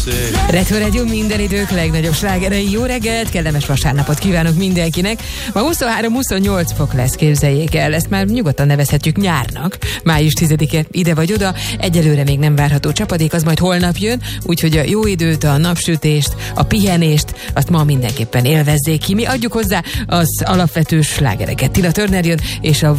Retro Radio, minden idők legnagyobb slágerei. Jó reggelt, kellemes vasárnapot kívánok mindenkinek. Ma 23-28 fok lesz, képzeljék el. Ezt már nyugodtan nevezhetjük nyárnak. Május 10-e ide vagy oda. Egyelőre még nem várható csapadék, az majd holnap jön. Úgyhogy a jó időt, a napsütést, a pihenést, azt ma mindenképpen élvezzék ki. Mi adjuk hozzá az alapvető slágereket. Tina Turner jön, és a